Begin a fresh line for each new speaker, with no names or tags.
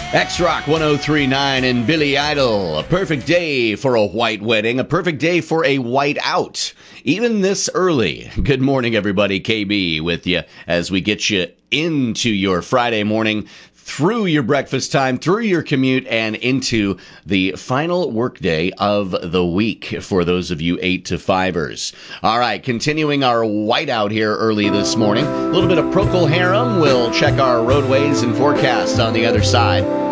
X-Rock 1039 and Billy Idol. A perfect day for a white wedding, a perfect day for a white out. Even this early. Good morning, everybody. KB with you as we get you into your Friday morning, through your breakfast time, through your commute, and into the final workday of the week for those of you 8 to 5ers. All right, continuing our whiteout here early this morning. A little bit of Procol Harum. We'll check our roadways and forecast on the other side.